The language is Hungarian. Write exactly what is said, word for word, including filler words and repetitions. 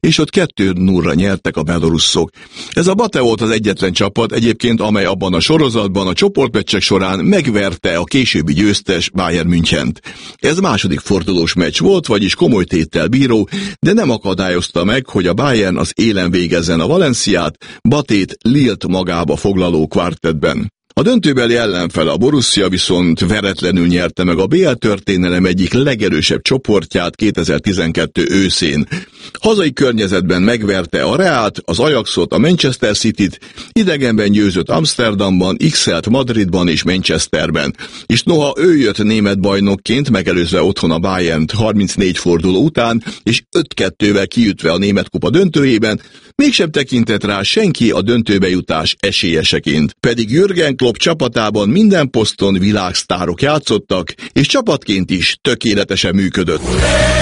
és ott kettő nullra nyertek a belorusszok. Ez a Bate volt az egyetlen csapat egyébként, amely abban a sorozatban a csoportmeccsek során megverte a későbbi győztes Bayern Münchent. Ez második fordulós meccs volt, vagyis komoly téttel bíró, de nem akadályozta meg, hogy a Bayern az élen végezzen a Valenciát, Batét Lille-t magába foglaló kvartettben. A döntőbeli ellenfele, a Borussia viszont veretlenül nyerte meg a bé el történelem egyik legerősebb csoportját kétezer-tizenkettő őszén. Hazai környezetben megverte a Realt, az Ajaxot, a Manchester Cityt, idegenben győzött Amsterdamban, ikszelt Madridban és Manchesterben. És noha ő jött német bajnokként, megelőzve otthon a Bayernt harmincnégy forduló után, és öt kettővel kiütve a német kupa döntőjében, mégsem tekintett rá senki a döntőbe jutás esélyeseként. Pedig Jürgen Klopp csapatában minden poszton világsztárok játszottak, és csapatként is tökéletesen működött.